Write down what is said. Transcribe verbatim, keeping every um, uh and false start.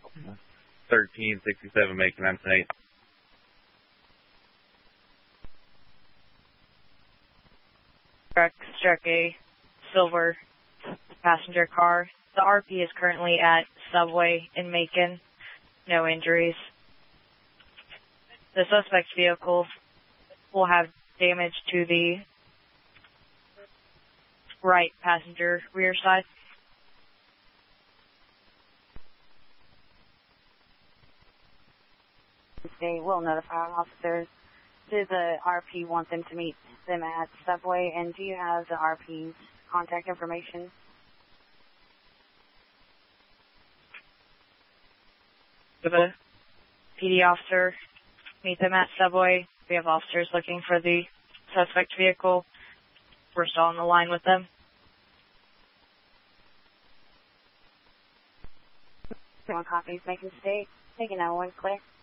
thirteen sixty-seven Macon, I'm eight. Struck, struck a silver passenger car. The R P is currently at Subway in Macon. No injuries. The suspect's vehicle will have damage to the right passenger rear side. They will notify officers. Do the R P want them to meet them at Subway? And do you have the R P's contact information? With a P D officer, meet them at Subway. We have officers looking for the suspect vehicle. We're still on the line with them. One copies, Macon State. Taking that one, clear.